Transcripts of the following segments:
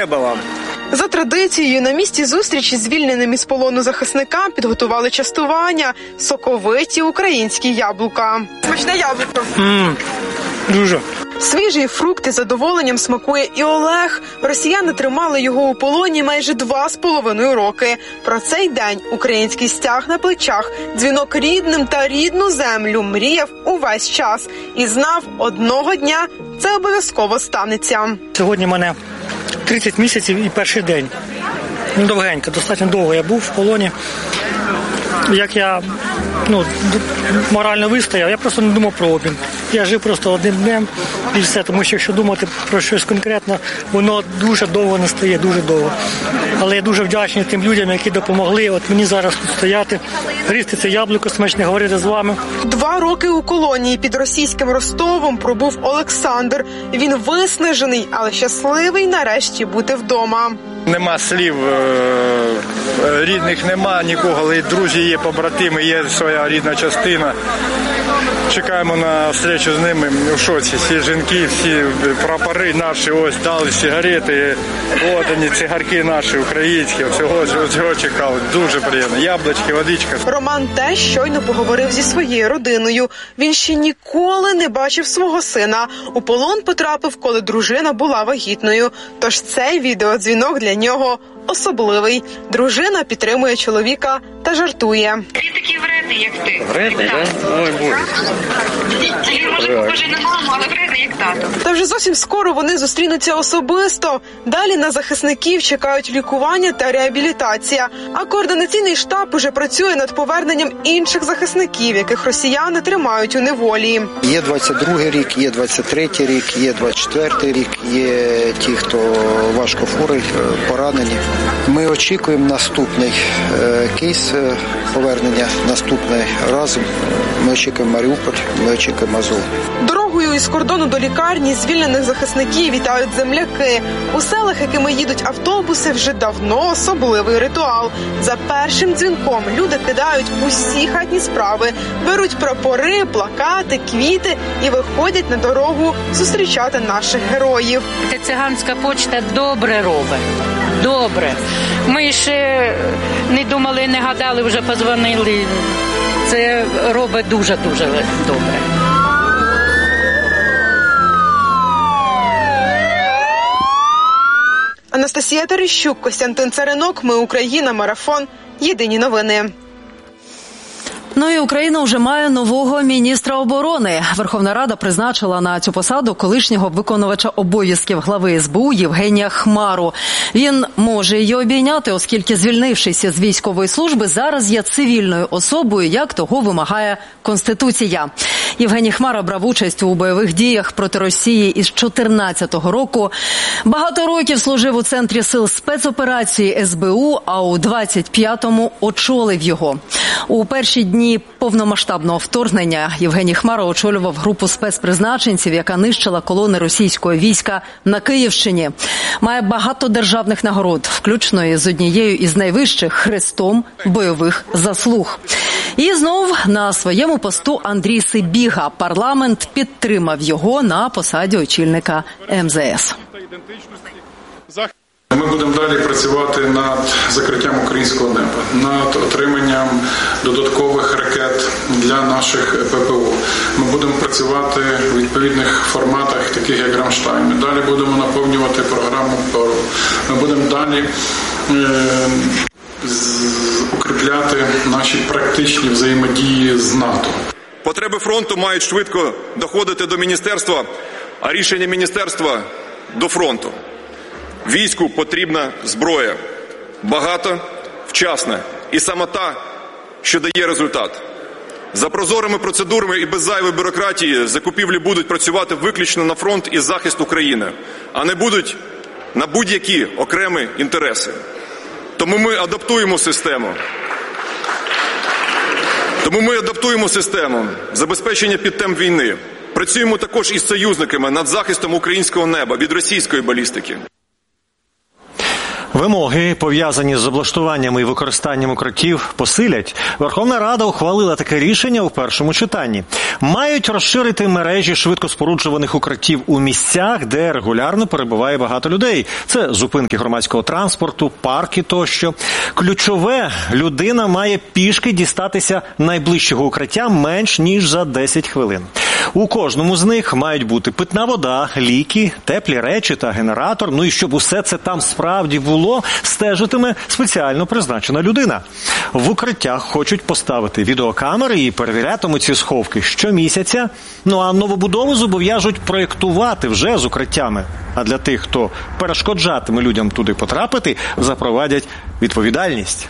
неба вам. За традицією, на місці зустрічі з звільненим із полону захисникам підготували частування – соковиті українські яблука. Смачне яблуко. Дуже. Свіжий фрукт із задоволенням смакує і Олег. Росіяни тримали його у полоні майже 2,5 роки. Про цей день український стяг на плечах, дзвінок рідним та рідну землю мріяв увесь час. І знав, одного дня це обов'язково станеться. Сьогодні мене 30 місяців і перший день. Довгенько, достатньо довго я був в полоні. Як я морально вистояв, я просто не думав про обмін. Я жив просто одним днем і все, тому що якщо думати про щось конкретно, воно дуже довго не стає, дуже довго. Але я дуже вдячний тим людям, які допомогли от мені зараз тут стояти, гризти це яблуко смачне, говорити з вами. 2 роки у колонії під російським Ростовом пробув Олександр. Він виснажений, але щасливий нарешті бути вдома. Нема слів, рідних нема нікого, але друзі є, побратими, є своя рідна частина. Чекаємо на зустрічу з ними у шоці. Всі жінки, всі прапори наші, ось дали сигарети, от вони, цигарки наші, українські, цього чекали. Дуже приємно. Яблучки, водичка. Роман теж щойно поговорив зі своєю родиною. Він ще ніколи не бачив свого сина. У полон потрапив, коли дружина була вагітною. Тож цей відеодзвінок для нього особливий. Дружина підтримує чоловіка та жартує. Ти такий вредний, як ти. Вредний, так? Ой, Боже. Він може похожий на маму, але вредний, як тато. Та вже зовсім скоро вони зустрінуться особисто. Далі на захисників чекають лікування та реабілітація. А координаційний штаб уже працює над поверненням інших захисників, яких росіяни тримають у неволі. Є 22-й рік, є 23-й рік, є 24-й рік, є ті, хто важко хворий, поранені. Ми очікуємо наступний кейс повернення, наступний разом. Ми очікуємо Маріуполь, ми очікуємо Азов. Дорогою із кордону до лікарні звільнених захисників вітають земляки. У селах, якими їдуть автобуси, вже давно особливий ритуал. За першим дзвінком люди кидають усі хатні справи, беруть прапори, плакати, квіти і виходять на дорогу зустрічати наших героїв. Циганська почта добре робить. Добре. Ми ще не думали, не гадали, вже подзвонили. Це робить дуже-дуже добре. Анастасія Терещук, Костянтин Царинок, Ми Україна, Марафон. Єдині новини. Ну і Україна вже має нового міністра оборони. Верховна Рада призначила на цю посаду колишнього виконувача обов'язків глави СБУ Євгенія Хмару. Він може її обійняти, оскільки, звільнившись з військової служби, зараз є цивільною особою, як того вимагає Конституція. Євгеній Хмара брав участь у бойових діях проти Росії із 2014 року. Багато років служив у Центрі сил спецоперації СБУ, а у 25-му очолив його. У перші дні повномасштабного вторгнення Євгеній Хмара очолював групу спецпризначенців, яка нищила колони російського війська на Київщині. Має багато державних нагород, включно із однією із найвищих – Хрестом бойових заслуг. І знов на своєму посту Андрій Сибіга. Парламент підтримав його на посаді очільника МЗС. Ми будемо далі працювати над закриттям українського неба, над отриманням додаткових ракет для наших ППО. Ми будемо працювати в відповідних форматах, таких як Рамштайн. Ми далі будемо наповнювати програму ПОРО. Ми будемо далі укріпляти наші практичні взаємодії з НАТО. Потреби фронту мають швидко доходити до міністерства, а рішення міністерства – до фронту. Війську потрібна зброя. Багато, вчасна. І саме та, що дає результат. За прозорими процедурами і без зайвої бюрократії закупівлі будуть працювати виключно на фронт і захист України, а не будуть на будь-які окремі інтереси. Тому ми адаптуємо систему забезпечення під темп війни. Працюємо також із союзниками над захистом українського неба від російської балістики. Вимоги, пов'язані з облаштуванням і використанням укриттів, посилять. Верховна Рада ухвалила таке рішення у першому читанні. Мають розширити мережі швидкоспоруджуваних укриттів у місцях, де регулярно перебуває багато людей. Це зупинки громадського транспорту, парки тощо. Ключове – людина має пішки дістатися найближчого укриття менш ніж за 10 хвилин. У кожному з них мають бути питна вода, ліки, теплі речі та генератор. Ну і щоб усе це там справді було, стежитиме спеціально призначена людина. В укриттях хочуть поставити відеокамери і перевірятимуть ці сховки щомісяця. Ну а новобудову зобов'яжуть проєктувати вже з укриттями. А для тих, хто перешкоджатиме людям туди потрапити, запровадять відповідальність.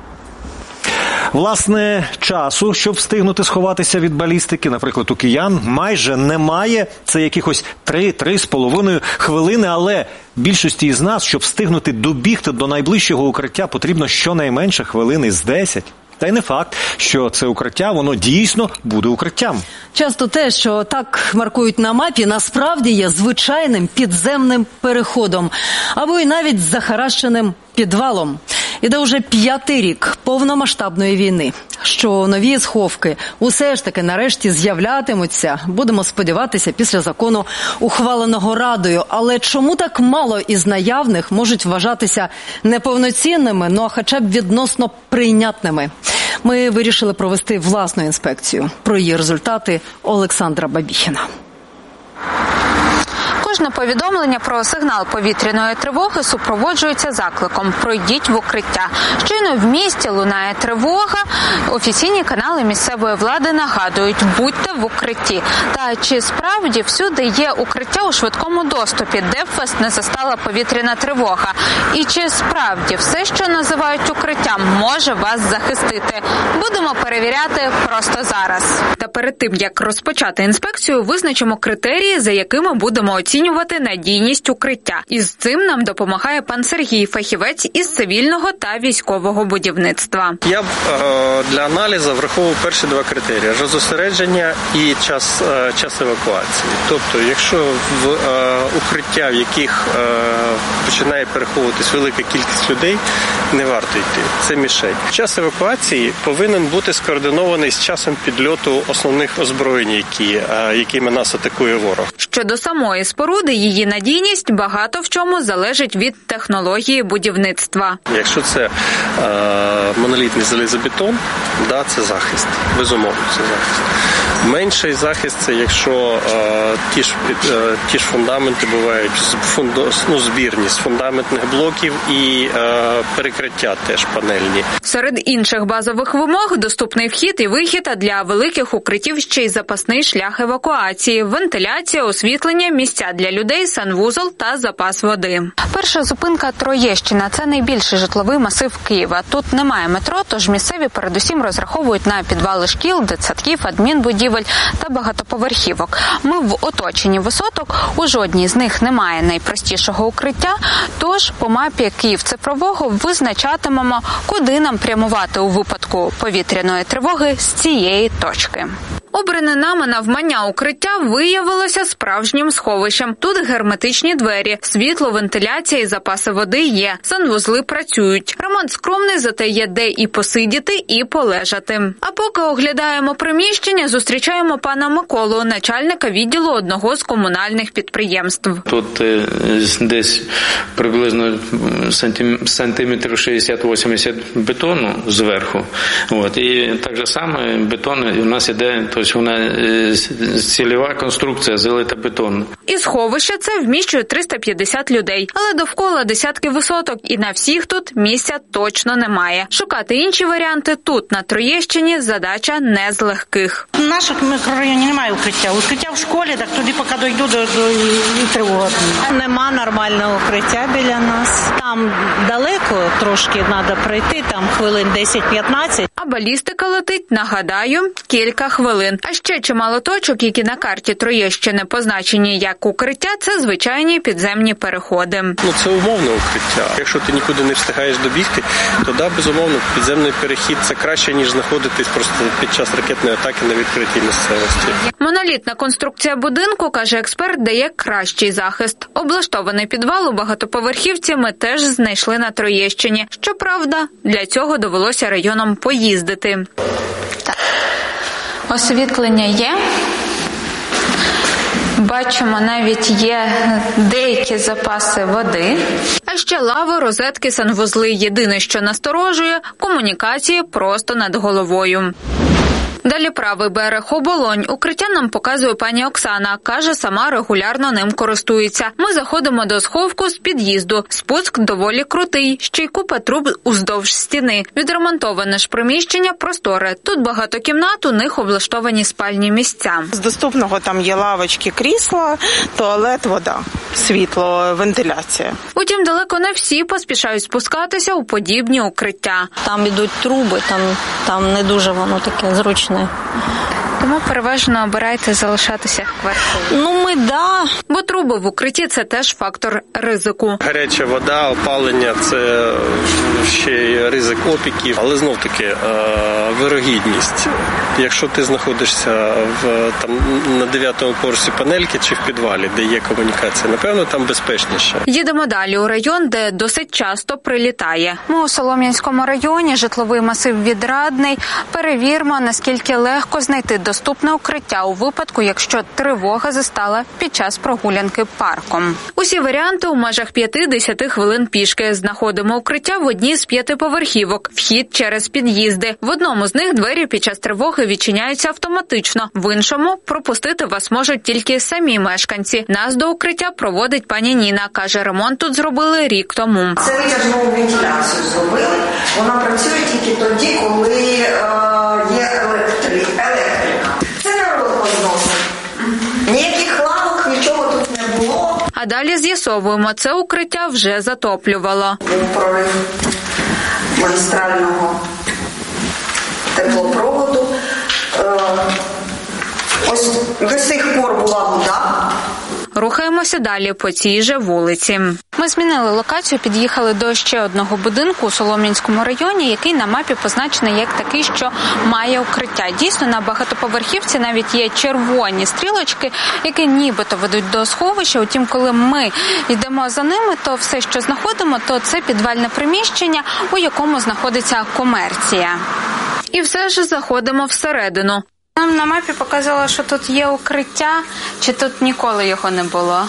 Власне, часу, щоб встигнути сховатися від балістики, наприклад, у киян, майже немає. Це якихось 3-3,5 хвилини, але більшості із нас, щоб встигнути добігти до найближчого укриття, потрібно щонайменше хвилини з 10. Та й не факт, що це укриття, воно дійсно буде укриттям. Часто те, що так маркують на мапі, насправді є звичайним підземним переходом. Або й навіть захаращеним підвалом. Іде уже 5-й рік повномасштабної війни. Що нові сховки усе ж таки нарешті з'являтимуться, будемо сподіватися, після закону, ухваленого Радою. Але чому так мало із наявних можуть вважатися неповноцінними, ну а хоча б відносно прийнятними? Ми вирішили провести власну інспекцію. Про її результати Олександра Бабіхіна. Кожне повідомлення про сигнал повітряної тривоги супроводжується закликом «Пройдіть в укриття». Щойно в місті лунає тривога, офіційні канали місцевої влади нагадують «Будьте в укритті». Та чи справді всюди є укриття у швидкому доступі, де б вас не застала повітряна тривога? І чи справді все, що називають укриттям, може вас захистити? Будемо перевіряти просто зараз. Та перед тим, як розпочати інспекцію, визначимо критерії, за якими будемо оцінювати надійність укриття. І з цим нам допомагає пан Сергій, фахівець із цивільного та військового будівництва. Я б для аналізу враховував перші два критерії – розосередження і час евакуації. Тобто, якщо в укриття, в яких починає переховуватись велика кількість людей, не варто йти. Це мішень. Час евакуації повинен бути скоординований з часом підльоту основних озброєнь, якими нас атакує ворог. Щодо самої споруди, її надійність багато в чому залежить від технології будівництва. Якщо це монолітний залізобетон, це захист. Безумовно, це захист. Менший захист – це якщо ті ж фундаменти бувають збірні з фундаментних блоків і перекриття теж панельні. Серед інших базових вимог – доступний вхід і вихід, а для великих укриттів ще й запасний шлях евакуації, вентиляція, освітлення, місця для людей, санвузол та запас води. Перша зупинка – Троєщина. Це найбільший житловий масив Києва. Тут немає метро, тож місцеві передусім розраховують на підвали шкіл, дитсадків, адмінбудівель та багатоповерхівок. Ми в оточенні висоток, у жодній з них немає найпростішого укриття, тож по мапі Київ цифрового визначатимемо, куди нам прямувати у випадку повітряної тривоги з цієї точки. Обране нами навмання укриття виявилося справжнім сховищем. Тут герметичні двері, світло, вентиляція і запаси води є. Санвузли працюють. Ремонт скромний, зате є де і посидіти, і полежати. А поки оглядаємо приміщення, зустрічаємо пана Миколу, начальника відділу одного з комунальних підприємств. Тут десь приблизно сантиметрів 60-80 бетону зверху. І так же саме бетон у нас іде, тобто вона цільова конструкція, залита бетоном. І сховище це вміщує 350 людей. Але довкола десятки висоток, і на всіх тут місця точно немає. Шукати інші варіанти тут, на Троєщині, задача не з легких. В нашому мікрорайоні немає укриття. Укриття в школі, так туди поки дойду до тривоги. Нема нормального укриття біля нас. Там далеко трошки треба пройти, там хвилин 10-15. А балістика летить, нагадаю, кілька хвилин. А ще чимало точок, які на карті Троєщини позначені як укриття, це звичайні підземні переходи. Це умовне укриття. Якщо ти нікуди не встигаєш добігти, то безумовно, підземний перехід – це краще, ніж знаходитись просто під час ракетної атаки на відкритій місцевості. Монолітна конструкція будинку, каже експерт, дає кращий захист. Облаштований підвал у багатоповерхівці ми теж теж знайшли на Троєщині. Щоправда, для цього довелося районом поїздити. Освітлення є. Бачимо, навіть є деякі запаси води. А ще лави, розетки, санвузли. Єдине, що насторожує – комунікації просто над головою. Далі правий берег, Оболонь. Укриття нам показує пані Оксана. Каже, сама регулярно ним користується. Ми заходимо до сховку з під'їзду. Спуск доволі крутий. Ще й купа труб уздовж стіни. Відремонтоване ж приміщення просторе. Тут багато кімнат, у них облаштовані спальні місця. З доступного там є лавочки, крісла, туалет, вода, світло, вентиляція. Утім, далеко не всі поспішають спускатися у подібні укриття. Там ідуть труби, там не дуже воно таке зручне. Тому переважно обирайте залишатися в квартирі. Бо труби в укритті – це теж фактор ризику. Гаряча вода, опалення – це ще й ризик опіків, але знов-таки вирогідність. Якщо ти знаходишся на 9-му поверсі панельки чи в підвалі, де є комунікація, напевно, там безпечніше. Їдемо далі у район, де досить часто прилітає. Ми у Солом'янському районі, житловий масив Відрадний. Перевіримо, наскільки легко знайти доступне укриття у випадку, якщо тривога застала під час прогулянки парком. Усі варіанти у межах 5-10 хвилин пішки. Знаходимо укриття в одній з 5 поверхівок. Вхід через під'їзди. В одному з них двері під час тривоги відчиняються автоматично. В іншому пропустити вас можуть тільки самі мешканці. Нас до укриття проводить пані Ніна. Каже, ремонт тут зробили рік тому. Це витяжну вентиляцію зробили. Вона працює тільки тоді, коли є електрика. Це народ розносить. Ніяких лавок, нічого тут не було. А далі з'ясовуємо, це укриття вже затоплювало. Був прорив магістрального теплопроводу. Ось до сих пор була вода. Рухаємося далі по цій же вулиці. Ми змінили локацію, під'їхали до ще одного будинку у Солом'янському районі, який на мапі позначений як такий, що має укриття. Дійсно, на багатоповерхівці навіть є червоні стрілочки, які нібито ведуть до сховища. Утім, коли ми йдемо за ними, то все, що знаходимо, то це підвальне приміщення, у якому знаходиться комерція. І все ж заходимо всередину. Нам на мапі показало, що тут є укриття, чи тут ніколи його не було?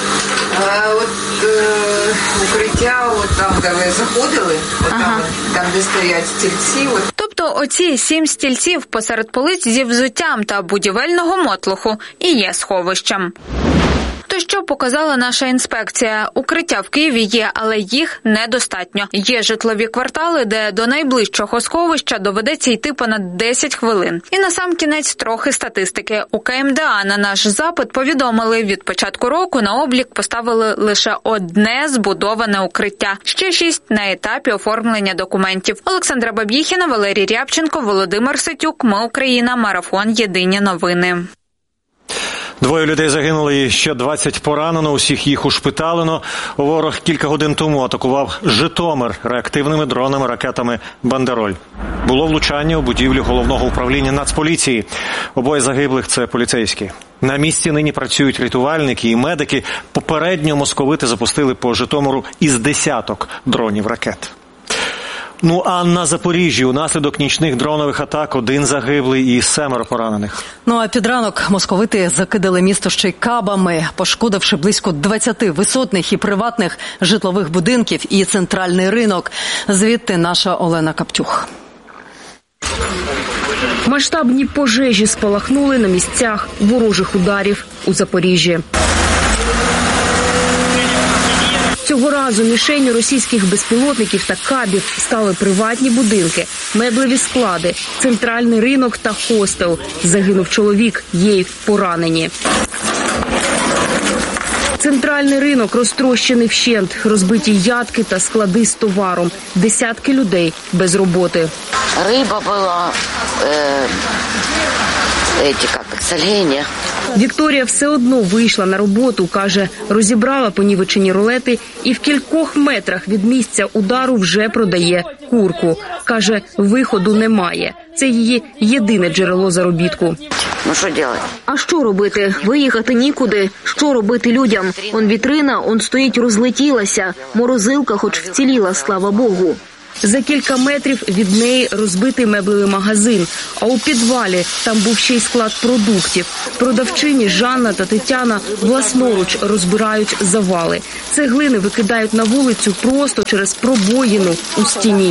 Укриття, там, де ви заходили, там, де стоять стільці. Тобто оці 7 стільців посеред полиць зі взуттям та будівельного мотлуху і є сховищем. То що показала наша інспекція? Укриття в Києві є, але їх недостатньо. Є житлові квартали, де до найближчого сховища доведеться йти понад 10 хвилин. І насамкінець трохи статистики. У КМДА на наш запит повідомили, від початку року на облік поставили лише одне збудоване укриття. Ще 6 на етапі оформлення документів. Олександра Баб'їхіна, Валерій Рябченко, Володимир Ситюк. Ми Україна. Марафон. Єдині новини. 2 людей загинули і ще 20 поранено, усіх їх ушпиталено. Ворог кілька годин тому атакував Житомир реактивними дронами, ракетами «Бандероль». Було влучання у будівлю головного управління Нацполіції. Обоє загиблих – це поліцейські. На місці нині працюють рятувальники і медики. Попередньо московити запустили по Житомиру із десяток дронів-ракет. Ну а на Запоріжжі унаслідок нічних дронових атак 1 загиблий і 7 поранених. Ну а під ранок московити закидали місто ще й кабами, пошкодивши близько 20 висотних і приватних житлових будинків і центральний ринок. Звідти наша Олена Каптюх. Масштабні пожежі спалахнули на місцях ворожих ударів у Запоріжжі. Цього разу мішенню російських безпілотників та кабів стали приватні будинки, меблеві склади, центральний ринок та хостел. Загинув чоловік, є й поранені. Центральний ринок розтрощений вщент, розбиті ядки та склади з товаром. Десятки людей без роботи. Риба була, соленья. Вікторія все одно вийшла на роботу, каже, розібрала понівечені рулети і в кількох метрах від місця удару вже продає курку. Каже, виходу немає. Це її єдине джерело заробітку. Ну що робити? А що робити? Виїхати нікуди. Що робити людям? Он вітрина, он стоїть, розлетілася. Морозилка хоч вціліла, слава Богу. За кілька метрів від неї розбитий меблевий магазин, а у підвалі там був ще й склад продуктів. Продавчині Жанна та Тетяна власноруч розбирають завали. Цеглини викидають на вулицю просто через пробоїну у стіні.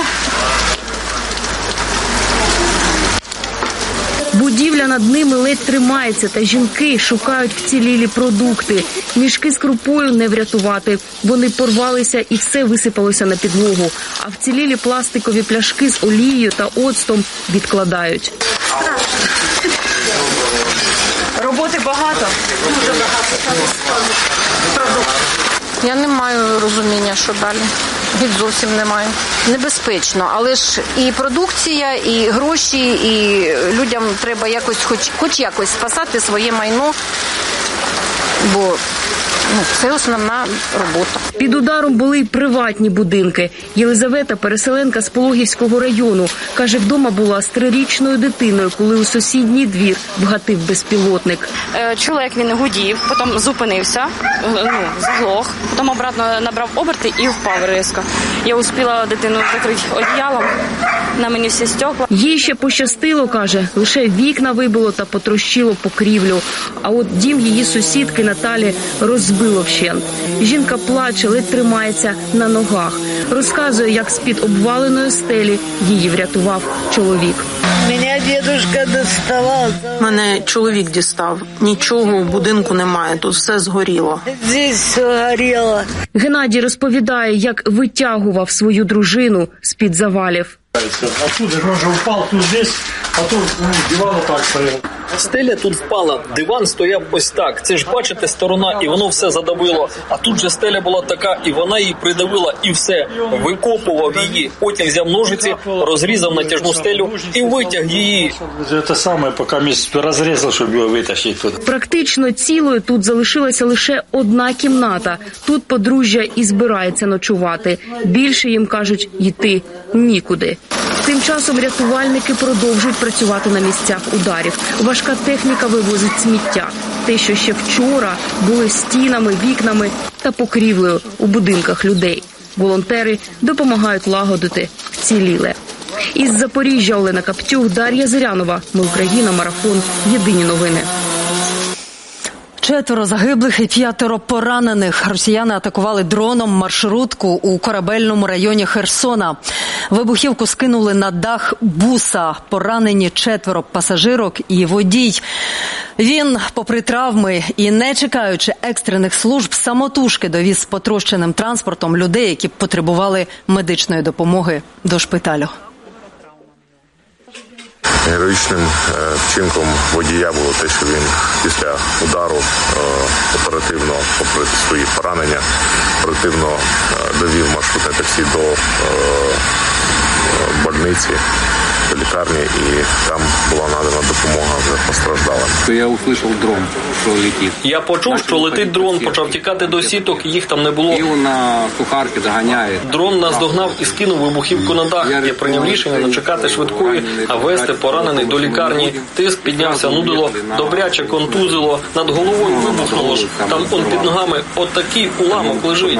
Будівля над ними ледь тримається, та жінки шукають вцілілі продукти. Мішки з крупою не врятувати. Вони порвалися і все висипалося на підлогу. А вцілілі пластикові пляшки з олією та оцтом відкладають. Роботи багато? Дуже багато. Я не маю розуміння, що далі. Зовсім не маю. Небезпечно, але ж і продукція, і гроші, і людям треба якось, хоч якось спасати своє майно, бо це основна робота. Під ударом були й приватні будинки. Єлизавета, переселенка з Пологівського району, каже, вдома була з 3-річною дитиною, коли у сусідній двір вгатив безпілотник. Чоловік, він гудів, потім зупинився, заглох, потім обратно набрав оберти і впав різко. Я успіла дитину закрити одіялом, на мені всі стекла. Їй ще пощастило, каже, лише вікна вибило та потрощило покрівлю. А от дім її сусідки Наталі розбило вщент. Жінка плаче, ледь тримається на ногах. Розказує, як з-під обваленої стелі її врятував чоловік. Мене чоловік дістав. Нічого в будинку немає, тут все згоріло. Геннадій розповідає, як витягував свою дружину з-під завалів. Отсюда он же упал тут здесь, а тут диван отак стояв. Стеля тут впала, диван стояв ось так. Це ж, бачите, сторона, і воно все задавило. А тут же стеля була така, і вона її придавила, і все. Викопував її, потім взяв ножиці, розрізав натяжну стелю і витяг її. Це саме, поки розрізав, щоб його витащити. Практично цілою тут залишилася лише одна кімната. Тут подружжя і збирається ночувати. Більше їм, кажуть, йти нікуди. Тим часом рятувальники продовжують працювати на місцях ударів. Важка техніка вивозить сміття. Те, що ще вчора були стінами, вікнами та покрівлею у будинках людей. Волонтери допомагають лагодити вціліле. Із Запоріжжя Олена Каптюх, Дар'я Зирянова. Ми Україна. Марафон. Єдині новини. 4 загиблих і 5 поранених. Росіяни атакували дроном маршрутку у корабельному районі Херсона. Вибухівку скинули на дах буса. Поранені 4 пасажирок і водій. Він, попри травми і не чекаючи екстрених служб, самотужки довіз потрощеним транспортом людей, які потребували медичної допомоги, до шпиталю. Героїчним вчинком водія було те, що він після удару оперативно, попри свої поранення, оперативно довів маршрутне таксі до больниці, до лікарні, і там була надана допомога вже постраждалим. Я услышав дрон, що летить. Я почув, що летить дрон, почав тікати до сіток, їх там не було. Його на сухарки доганяє. Дрон нас догнав і скинув вибухівку на дах. Я прийняв рішення не чекати швидкої, а везти поранений до лікарні. Тиск піднявся, нудило, добряче контузило, над головою вибухнуло. Там он під ногами отакий уламок лежить.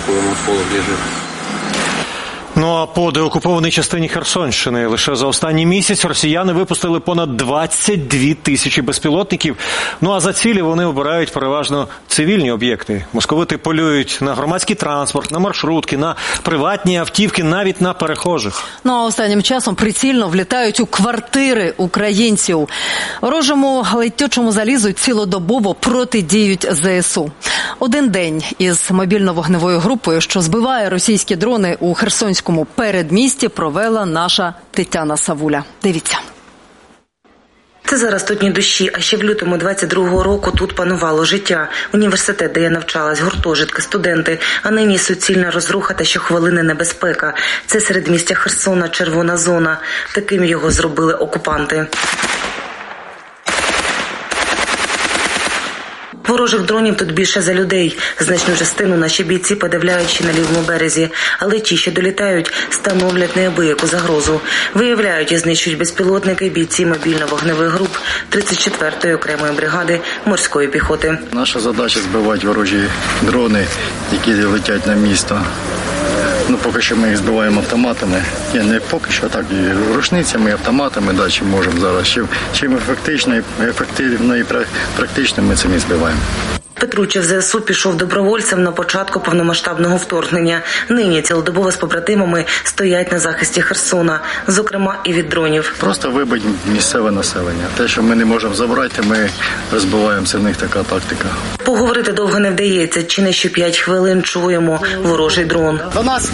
Ну а по деокупованій частині Херсонщини лише за останній місяць росіяни випустили понад 22 тисячі безпілотників. Ну а за цілі вони обирають переважно цивільні об'єкти. Московити полюють на громадський транспорт, на маршрутки, на приватні автівки, навіть на перехожих. Ну а останнім часом прицільно влітають у квартири українців. Ворожому летючому залізу цілодобово протидіють ЗСУ. Один день із мобільно-вогневою групою, що збиває російські дрони у Херсонському передмісті, провела наша Тетяна Савуля. Дивіться. Це зараз тут ні душі, а ще в лютому 22-го року тут панувало життя. Університет, де я навчалась, гуртожитки, студенти, а нині суцільна розруха та щохвилини небезпека. Це середмістя Херсона, червона зона. Таким його зробили окупанти. Ворожих дронів тут більше за людей. Значну частину наші бійці подавляють ще на лівому березі. Але ті, що долітають, становлять неабияку загрозу. Виявляють і знищують безпілотники бійці мобільно-вогневих груп 34-ї окремої бригади морської піхоти. Наша задача – збивати ворожі дрони, які летять на місто. Поки що ми їх збиваємо автоматами. Не поки що, так, і рушницями, і автоматами, чим можемо зараз. Чим ефективно і практично ми це не збиваємо. Петручев ЗСУ пішов добровольцем на початку повномасштабного вторгнення. Нині цілодобово з побратимами стоять на захисті Херсона, зокрема і від дронів. Просто вибить місцеве населення. Те, що ми не можемо забрати, ми розбиваємо. Це в них така тактика. Поговорити довго не вдається. Чи не що 5 хвилин чуємо ворожий дрон. 12.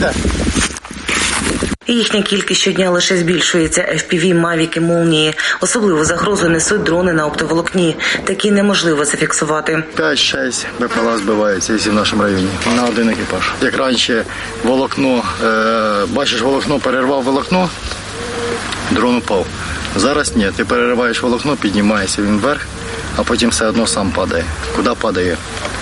Їхня кількість щодня лише збільшується. FPV, мавіки, молнії. Особливу загрозу несуть дрони на оптоволокні. Такі неможливо зафіксувати. 5-6 БПЛА збивається, якщо в нашому районі, на один екіпаж. Як раніше волокно, бачиш волокно, перервав волокно, дрон упав. Зараз ні, ти перериваєш волокно, піднімаєшся він вверх, а потім все одно сам падає. Куди падає?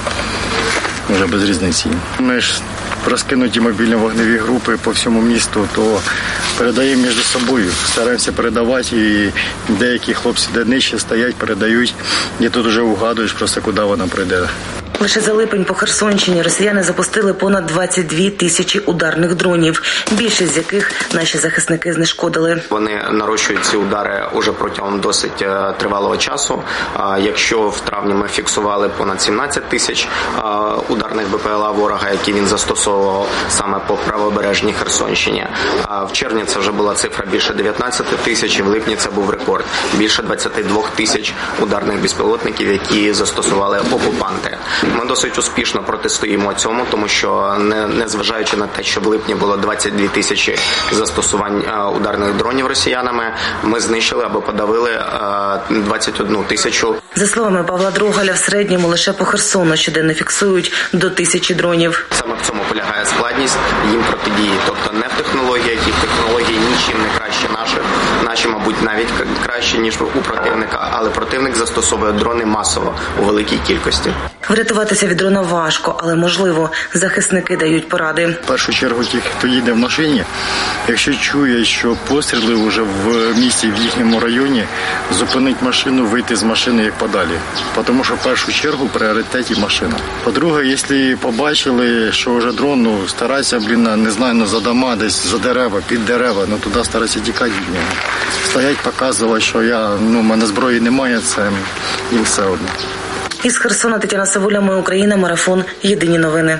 Вже без різниці. Ми ж розкинуті мобільно-вогневі групи по всьому місту, то передаємо між собою. Стараємося передавати, і деякі хлопці, де нижче стоять, передають. І тут вже угадуєш просто, куди вона прийде. Лише за липень по Херсонщині росіяни запустили понад 22 тисячі ударних дронів, більшість з яких наші захисники знешкодили. Вони нарощують ці удари уже протягом досить тривалого часу. Якщо в травні ми фіксували понад 17 тисяч ударних БПЛА ворога, які він застосовував саме по правобережній Херсонщині, в червні це вже була цифра більше 19 тисяч, і в липні це був рекорд. Більше 22 тисяч ударних безпілотників, які застосували окупанти. Ми досить успішно протистоїмо цьому, тому що, незважаючи на те, що в липні було 22 тисячі застосувань ударних дронів росіянами, ми знищили або подавили 21 тисячу. За словами Павла Дрогаля, в середньому лише по Херсону щоденно фіксують до 1000 дронів. Саме в цьому полягає складність їм протидії. Тобто не в технологіях, їх технології нічим не краще наших. Наші, мабуть, навіть краще, ніж у противника, але противник застосовує дрони масово у великій кількості. Врятуватися від дрона важко, але можливо. Захисники дають поради. В першу чергу ті, хто їде в машині, якщо чує, що постріли вже в місті, в їхньому районі, зупинить машину, вийти з машини як подалі. Тому що в першу чергу в пріоритеті машина. По-друге, якщо побачили, що вже дрон, старайся, не знаю, за дома, десь за дерева, під дерева, туди старайся тікати від нього. Стоять, показувати, що в мене зброї немає, це їм все одно. Із Херсона Тетяна Савуля, Ми Україна, марафон, Єдині новини.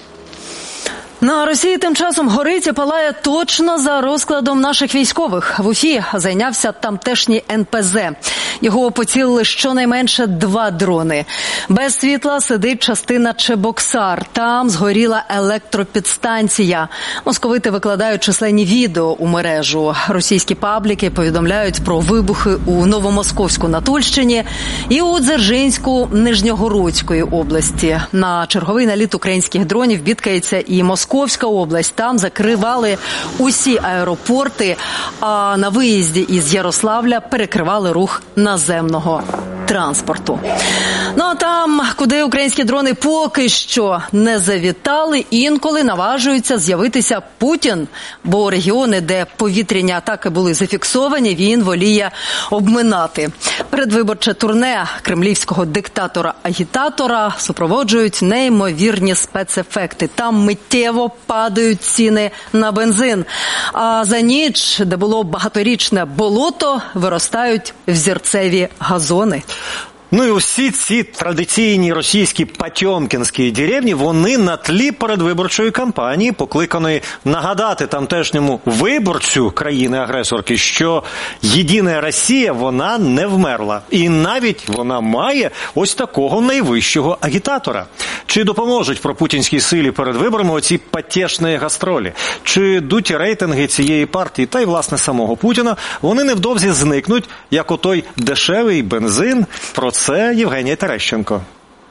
На Росії тим часом горить і палає точно за розкладом наших військових. В Уфі зайнявся тамтешній НПЗ. Його поцілили щонайменше 2 дрони. Без світла сидить частина Чебоксар. Там згоріла електропідстанція. Московити викладають численні відео у мережу. Російські пабліки повідомляють про вибухи у Новомосковську на Тульщині і у Дзержинську Нижньогородської області. На черговий наліт українських дронів бідкається і Московська область. Там закривали усі аеропорти, а на виїзді із Ярославля перекривали рух наземного транспорту. А там, куди українські дрони поки що не завітали, інколи наважуються з'явитися Путін, бо регіони, де повітряні атаки були зафіксовані, він воліє обминати. Передвиборче турне кремлівського диктатора-агітатора супроводжують неймовірні спецефекти. Там миттєво падають ціни на бензин. А за ніч, де було багаторічне болото, виростають взірцеві газони. Ну і усі ці традиційні російські потьомкінські деревні, вони на тлі передвиборчої кампанії, покликаної нагадати тамтешньому виборцю країни-агресорки, що єдина Росія, вона не вмерла. І навіть вона має ось такого найвищого агітатора. Чи допоможуть пропутінській силі перед виборами оці потішні гастролі? Чи дуті рейтинги цієї партії та й, власне, самого Путіна, вони невдовзі зникнуть, як отой дешевий бензин? Про це Євгенія Терещенко.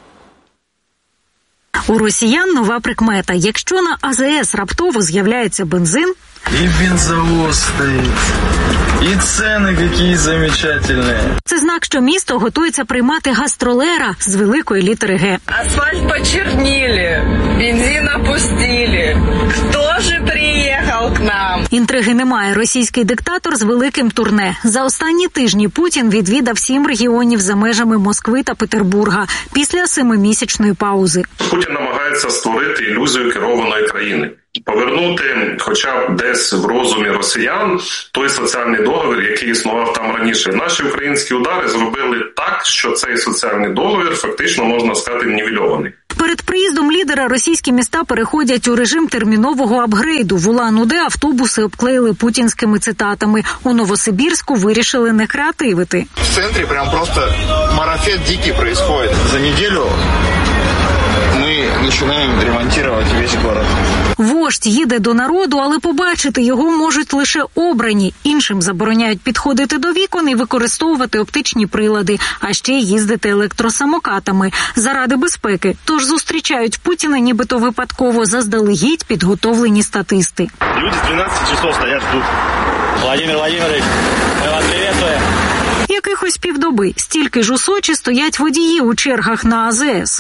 У росіян нова прикмета. Якщо на АЗС раптово з'являється бензин... І бензовоз стоїть, і ціни які замечательні. Це ознак, що місто готується приймати гастролера з великої літери «Г». Асфальт почернили, бензин опустили. Хто же приїхав к нам? Інтриги немає. Російський диктатор з великим турне. За останні тижні Путін відвідав 7 регіонів за межами Москви та Петербурга після 7-місячної паузи. Путін намагається створити ілюзію керованої країни. Повернути хоча б десь в розумі росіян той соціальний договір, який існував там раніше. Наші українські удари зробили так, що цей соціальний договір фактично, можна сказати, нівельований. Перед приїздом лідера російські міста переходять у режим термінового апгрейду. В Улан-Удэ автобуси обклеїли путінськими цитатами. У Новосибірську вирішили не креативити. В центрі прям просто марафет дикий происходит. За неділю ми починаємо ремонтувати весь город. Вождь їде до народу, але побачити його можуть лише обрані. Іншим забороняють підходити до вікон і використовувати оптичні прилади, а ще їздити електросамокатами заради безпеки. Тож зустрічають Путіна нібито випадково, заздалегідь підготовлені статисти. Люди з 12 часов стоять тут. Владимир Владимирович, ми вас привітаємо. Якихось півдоби. Стільки ж у Сочі стоять водії у чергах на АЗС.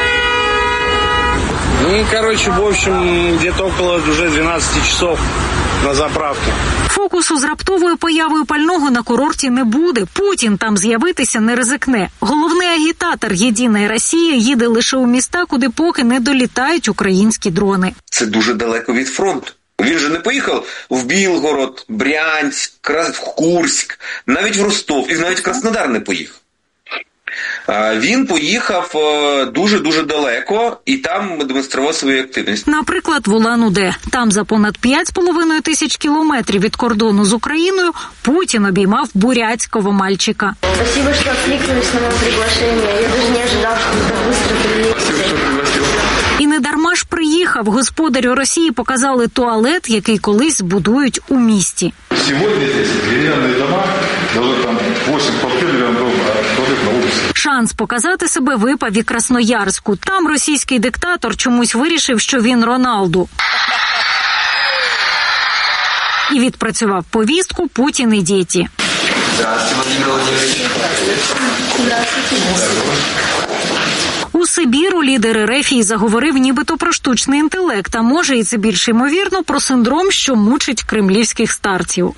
Ну, короче, в общем, где-то около уже 12 часов на заправке. Фокусу з раптовою появою пального на курорті не буде. Путін там з'явитися не ризикне. Головний агітатор «Єдиної Росії» їде лише у міста, куди поки не долітають українські дрони. Це дуже далеко від фронту. Він же не поїхав в Білгород, Брянськ, в Курськ, навіть в Ростов і навіть в Краснодар не поїхав. Він поїхав дуже-дуже далеко і там демонстрував свою активність. Наприклад, в Улан-Удэ. Там за понад 5,5 тисяч кілометрів від кордону з Україною Путін обіймав бурятського мальчика. Спасибо, що відкликнулись на моє приглашення. Я навіть не очікував, що ви так швидко приїдете. І не дарма ж приїхав. Господарю Росії показали туалет, який колись збудують у місті. Сьогодні здесь дерев'яні дома, даже там 8 квартир дерев'яних домів, а туалет на вулиці. Шанс показати себе випав і Красноярську. Там російський диктатор чомусь вирішив, що він Роналду. І відпрацював повістку «Путін і діти». Здравствуйте, Владимир Владимирович. Здравствуйте. У Сибіру лідер РФ заговорив нібито про штучний інтелект, а може і це більш ймовірно про синдром, що мучить кремлівських старців.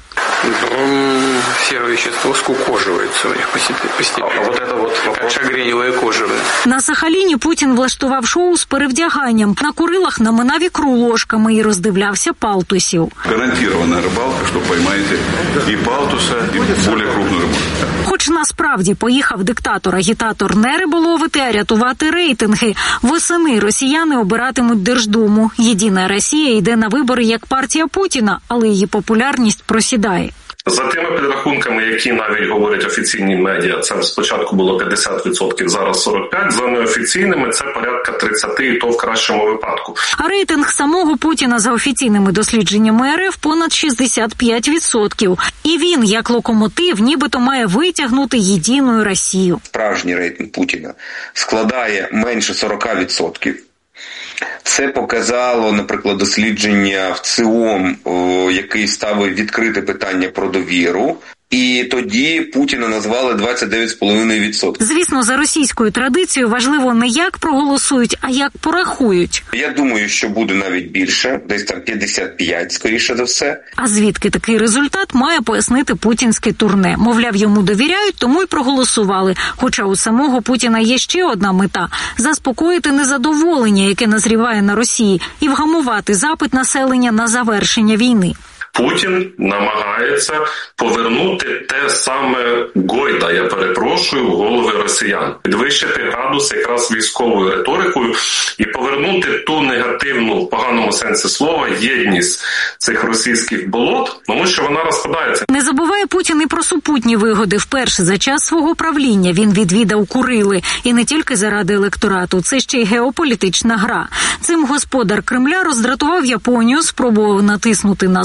Серое вещество скукоживается у них постепенно. А вот это вот как шагреневое кожевое. На Сахаліні Путін влаштував шоу з перевдяганням. На Курилах наминав ікру ложками і роздивлявся палтусів. Гарантирована рибалка, що поймаєте і палтуса, і більш крупну рибу. Хоч насправді поїхав диктатор-агітатор не риболовити, а рятувати рейтинги. Восени росіяни обиратимуть Держдуму. «Єдина Росія» йде на вибори як партія Путіна, але її популярність просідає. За тими підрахунками, які навіть говорять офіційні медіа, це спочатку було 50%, зараз 45%, за неофіційними це порядка 30%, і то в кращому випадку. А рейтинг самого Путіна за офіційними дослідженнями РФ понад 65%. І він, як локомотив, нібито має витягнути «Єдину Росію». Справжній рейтинг Путіна складає менше 40%. Це показало, наприклад, дослідження в ЦИОМ, який ставив відкрите питання про довіру. І тоді Путіна назвали 29,5%. Звісно, за російською традицією важливо не як проголосують, а як порахують. Я думаю, що буде навіть більше, десь там 55, скоріше за все. А звідки такий результат, має пояснити путінське турне. Мовляв, йому довіряють, тому й проголосували. Хоча у самого Путіна є ще одна мета – заспокоїти незадоволення, яке назріває на Росії, і вгамувати запит населення на завершення війни. Путін намагається повернути те саме Гойда, я перепрошую, в голови росіян. Підвищити градус якраз військовою риторикою і повернути ту негативну, в поганому сенсі слова, єдність цих російських болот, тому що вона розпадається. Не забуває Путін і про супутні вигоди. Вперше за час свого правління він відвідав Курили. І не тільки заради електорату, це ще й геополітична гра. Цим господар Кремля роздратував Японію, спробував натиснути на США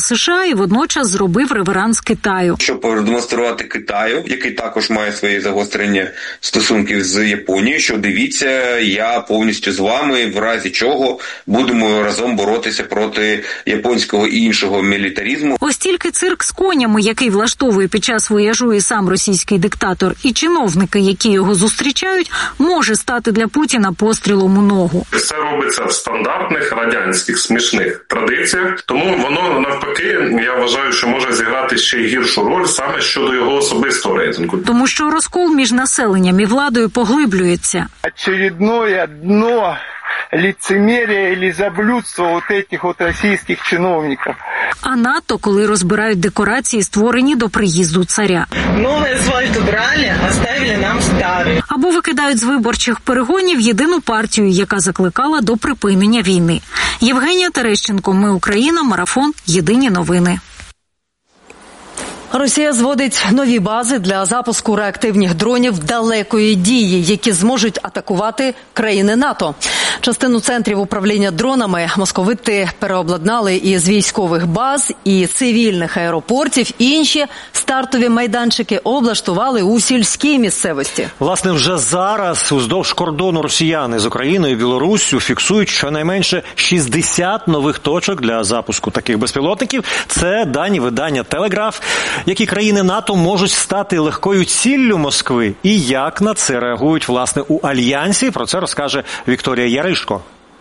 США і водночас зробив реверанс Китаю. Щоб продемонструвати Китаю, який також має свої загострення стосунків з Японією, що дивіться, я повністю з вами, в разі чого будемо разом боротися проти японського і іншого мілітаризму. Ось тільки цирк з конями, який влаштовує під час вояжу і сам російський диктатор, і чиновники, які його зустрічають, може стати для Путіна пострілом у ногу. Це робиться в стандартних радянських смішних традиціях, тому воно навпаки, я вважаю, що може зіграти ще й гіршу роль саме щодо його особистого рейтингу. Тому що розкол між населенням і владою поглиблюється. Очередное дно лицемерия или заблюдства вот этих вот российских чиновников. А НАТО, коли розбирають декорації, створені до приїзду царя. Новий асфальт убрали, оставили нам старий. Або викидають з виборчих перегонів єдину партію, яка закликала до припинення війни. Євгенія Терещенко, Ми Україна, Марафон, Єдині новини. Росія зводить нові бази для запуску реактивних дронів далекої дії, які зможуть атакувати країни НАТО. Частину центрів управління дронами московити переобладнали із військових баз і цивільних аеропортів. Інші стартові майданчики облаштували у сільській місцевості. Власне, вже зараз уздовж кордону росіяни з Україною і Білоруссю фіксують щонайменше 60 нових точок для запуску таких безпілотників. Це дані видання «Телеграф». Які країни НАТО можуть стати легкою ціллю Москви і як на це реагують, власне, у Альянсі? Про це розкаже Вікторія Яришко.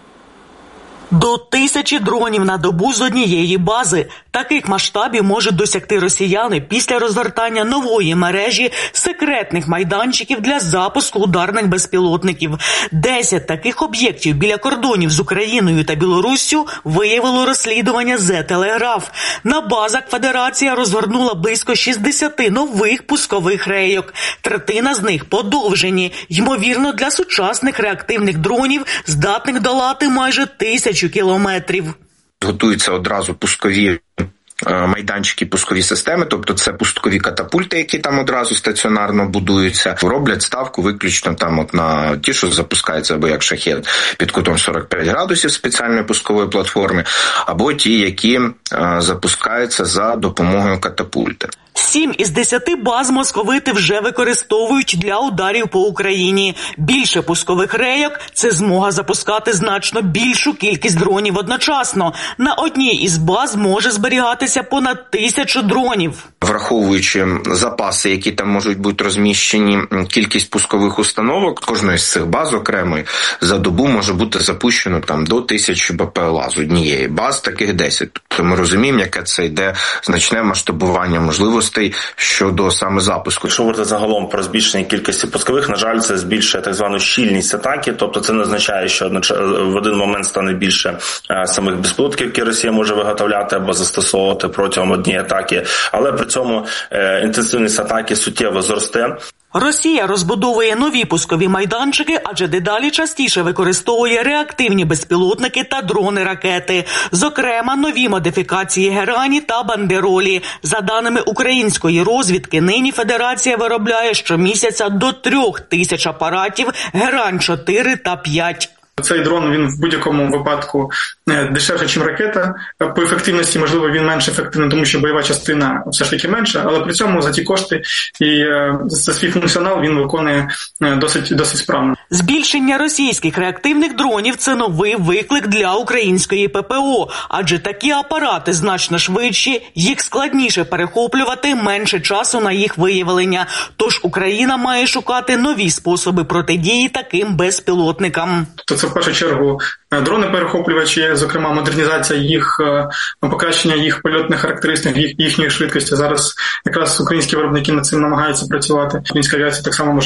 До 1000 дронів на добу з однієї бази. Таких масштабів можуть досягти росіяни після розгортання нової мережі секретних майданчиків для запуску ударних безпілотників. 10 таких об'єктів біля кордонів з Україною та Білоруссю виявило розслідування «The Telegraph». На базах Федерація розгорнула близько 60 нових пускових рейок. Третина з них подовжені, ймовірно, для сучасних реактивних дронів, здатних долати майже 1000 кілометрів. Готуються одразу пускові майданчики, пускові системи, тобто це пускові катапульти, які там одразу стаціонарно будуються. Роблять ставку виключно там от на ті, що запускаються або як шахет під кутом 45 градусів спеціальної пускової платформи, або ті, які запускаються за допомогою катапульти. 7 із 10 баз московити вже використовують для ударів по Україні. Більше пускових рейок – це змога запускати значно більшу кількість дронів одночасно. На одній із баз може зберігатися понад 1000 дронів. Враховуючи запаси, які там можуть бути розміщені, кількість пускових установок кожної з цих баз окремої за добу може бути запущено там до 1000 БПЛА з однієї. Баз таких 10. Тобто ми розуміємо, яке це йде значне масштабування можливостей щодо саме запуску. Якщо говорити загалом про збільшення кількості пускових, на жаль, це збільшує так звану щільність атаки, тобто це не означає, що в один момент стане більше самих безпілотників, які Росія може виготовляти або застосовувати протягом однієї атаки, але при цьому інтенсивність атаки суттєво зросте. Росія розбудовує нові пускові майданчики, адже дедалі частіше використовує реактивні безпілотники та дрони-ракети. Зокрема, нові модифікації «Герані» та «Бандеролі». За даними української розвідки, нині Федерація виробляє щомісяця до 3000 апаратів «Герань-4» та «5». Цей дрон, він в будь-якому випадку дешевше, ніж ракета. По ефективності, можливо, він менш ефективний, тому що бойова частина все ж таки менша, але при цьому за ті кошти і за свій функціонал він виконує досить справно. Збільшення російських реактивних дронів – це новий виклик для української ППО, адже такі апарати значно швидші, їх складніше перехоплювати, менше часу на їх виявлення. Тож Україна має шукати нові способи протидії таким безпілотникам. Це в першу чергу дрони-перехоплювачі, зокрема модернізація їх, покращення їх польотних характеристик, їхньої швидкості. Зараз якраз українські виробники над цим намагаються працювати. Українська авіація так само може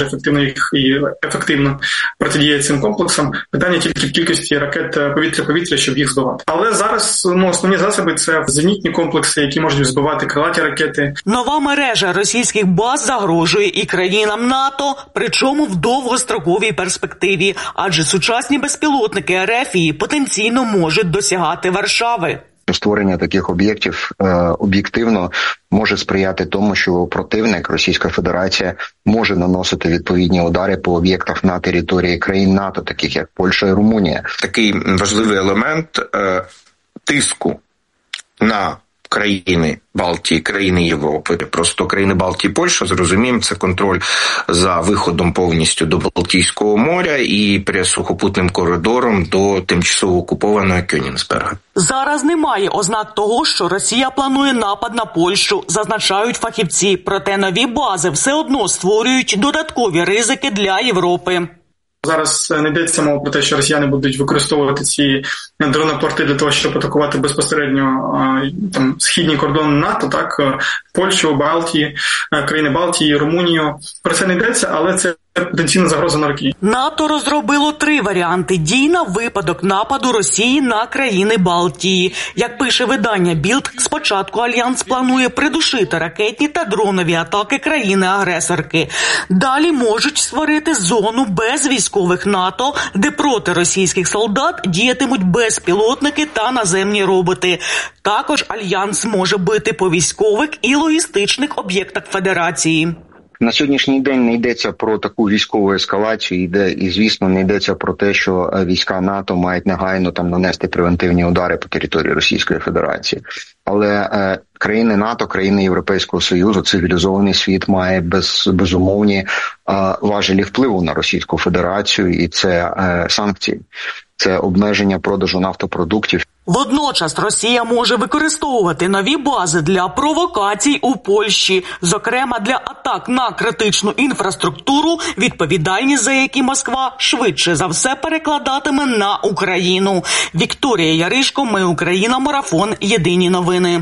ефективно протидіяти цим комплексам. Питання тільки в кількості ракет повітря-повітря, щоб їх збивати. Але зараз основні засоби – це зенітні комплекси, які можуть збивати крилаті ракети. Нова мережа російських баз загрожує і країнам НАТО, причому в довгостроковій перспективі, адже сучасні безпілотники РФ потенційно можуть досягати Варшави. Створення таких об'єктів об'єктивно може сприяти тому, що противник, Російська Федерація, може наносити відповідні удари по об'єктах на території країн НАТО, таких як Польща і Румунія. Такий важливий елемент тиску на країни Балтії, країни Європи. Просто країни Балтії і Польща, зрозуміємо, це контроль за виходом повністю до Балтійського моря і сухопутним коридором до тимчасово окупованого Кёнігсберга. Зараз немає ознак того, що Росія планує напад на Польщу, зазначають фахівці. Проте нові бази все одно створюють додаткові ризики для Європи. Зараз не йдеться мова про те, що росіяни будуть використовувати ці дронопорти для того, щоб атакувати безпосередньо східні кордони НАТО, так, Польщу, Балтії, країни Балтії, Румунію. Про це не йдеться, але це потенційна загроза на роки. НАТО розробило 3 варіанти дій на випадок нападу Росії на країни Балтії. Як пише видання Білд, спочатку Альянс планує придушити ракетні та дронові атаки країни-агресорки. Далі можуть створити зону без військових НАТО, де проти російських солдат діятимуть безпілотники та наземні роботи. Також Альянс може бити по військових і логістичних об'єктах Федерації. На сьогоднішній день не йдеться про таку військову ескалацію, і, звісно, не йдеться про те, що війська НАТО мають негайно нанести превентивні удари по території Російської Федерації. Але країни НАТО, країни Європейського Союзу, цивілізований світ має безумовні важелі впливу на Російську Федерацію, і це санкції. Це обмеження продажу нафтопродуктів. Водночас Росія може використовувати нові бази для провокацій у Польщі, зокрема для атак на критичну інфраструктуру, відповідальність за які Москва швидше за все перекладатиме на Україну. Вікторія Яришко, Ми Україна, Марафон, Єдині новини.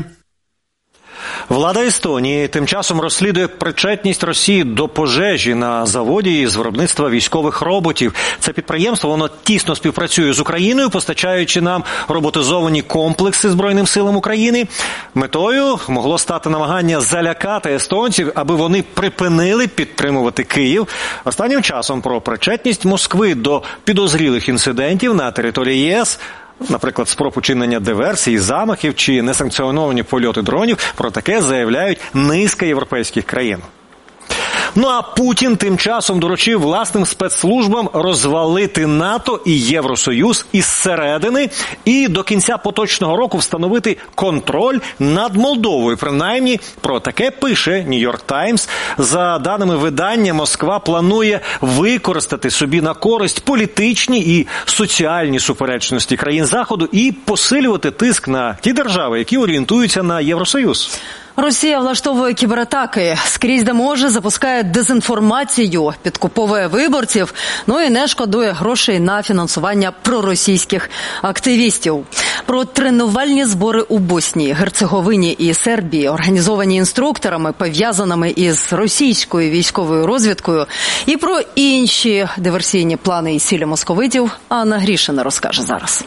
Влада Естонії тим часом розслідує причетність Росії до пожежі на заводі з виробництва військових роботів. Це підприємство, воно тісно співпрацює з Україною, постачаючи нам роботизовані комплекси Збройним силам України. Метою могло стати намагання залякати естонців, аби вони припинили підтримувати Київ. Останнім часом про причетність Москви до підозрілих інцидентів на території ЄС, наприклад, спроб учинення диверсій, замахів чи несанкціоновані польоти дронів, про таке заявляють низка європейських країн. Ну а Путін тим часом доручив власним спецслужбам розвалити НАТО і Євросоюз із середини і до кінця поточного року встановити контроль над Молдовою. Принаймні, про таке пише Нью-Йорк Таймс. За даними видання, Москва планує використати собі на користь політичні і соціальні суперечності країн Заходу і посилювати тиск на ті держави, які орієнтуються на Євросоюз. Росія влаштовує кібератаки, скрізь де може запускає дезінформацію, підкуповує виборців, і не шкодує грошей на фінансування проросійських активістів. Про тренувальні збори у Боснії, Герцеговині і Сербії, організовані інструкторами, пов'язаними із російською військовою розвідкою, і про інші диверсійні плани і цілі московитів Анна Грішина розкаже зараз.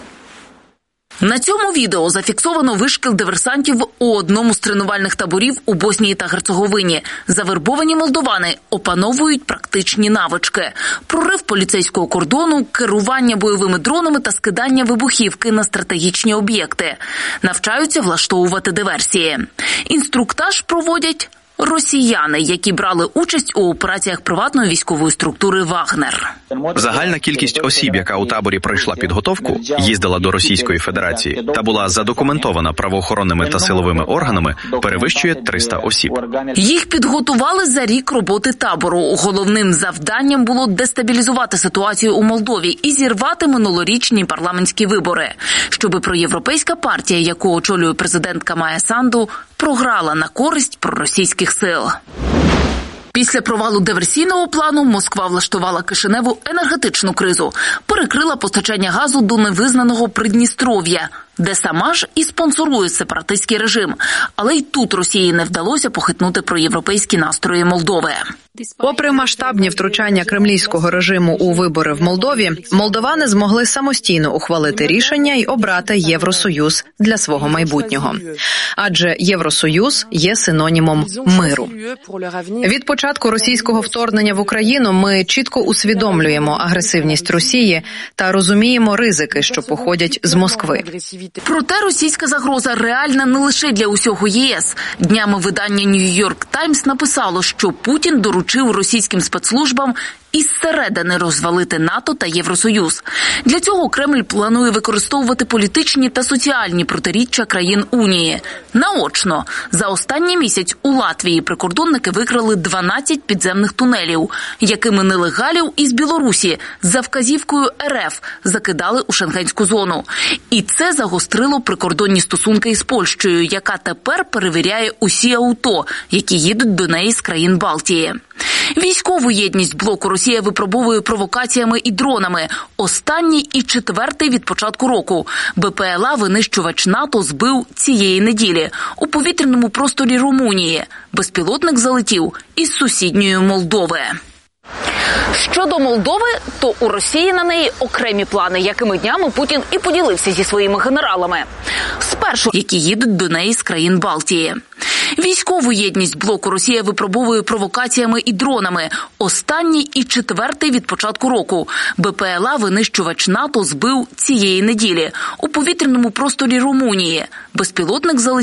На цьому відео зафіксовано вишкіл диверсантів у одному з тренувальних таборів у Боснії та Герцеговині. Завербовані молдовани опановують практичні навички. Прорив поліцейського кордону, керування бойовими дронами та скидання вибухівки на стратегічні об'єкти. Навчаються влаштовувати диверсії. Інструктаж проводять росіяни, які брали участь у операціях приватної військової структури «Вагнер». Загальна кількість осіб, яка у таборі пройшла підготовку, їздила до Російської Федерації та була задокументована правоохоронними та силовими органами, перевищує 300 осіб. Їх підготували за рік роботи табору. Головним завданням було дестабілізувати ситуацію у Молдові і зірвати минулорічні парламентські вибори, щоби проєвропейська партія, яку очолює президентка Майя Санду, програла на користь проросійських сил. Після провалу диверсійного плану Москва влаштувала Кишиневу енергетичну кризу, перекрила постачання газу до невизнаного Придністров'я, де сама ж і спонсорує сепаратистський режим. Але й тут Росії не вдалося похитнути проєвропейські настрої Молдови. Попри масштабні втручання кремлівського режиму у вибори в Молдові, молдовани змогли самостійно ухвалити рішення й обрати Євросоюз для свого майбутнього. Адже Євросоюз є синонімом миру. Від початку російського вторгнення в Україну ми чітко усвідомлюємо агресивність Росії та розуміємо ризики, що походять з Москви. Проте російська загроза реальна не лише для усього ЄС. Днями видання Нью-Йорк Таймс написало, що Путін доручив російським спецслужбам із середини розвалити НАТО та Євросоюз. Для цього Кремль планує використовувати політичні та соціальні протиріччя країн Унії. Наочно, за останній місяць у Латвії прикордонники викрили 12 підземних тунелів, якими нелегалів із Білорусі за вказівкою РФ закидали у шенгенську зону. І це загострило прикордонні стосунки із Польщею, яка тепер перевіряє усі авто, які їдуть до неї з країн Балтії. Військову єдність блоку Росія випробовує провокаціями і дронами. Останній і четвертий від початку року. БПЛА-винищувач НАТО збив цієї неділі у повітряному просторі Румунії. Безпілотник залетів із сусідньої Молдови. Щодо Молдови, то у Росії на неї окремі плани, якими днями Путін і поділився зі своїми генералами. Спершу, які їдуть до неї з країн Балтії. Військову єдність блоку Росія випробовує провокаціями і дронами. Останній і четвертий від початку року. БПЛА-винищувач НАТО збив цієї неділі у повітряному просторі Румунії. Безпілотник залетів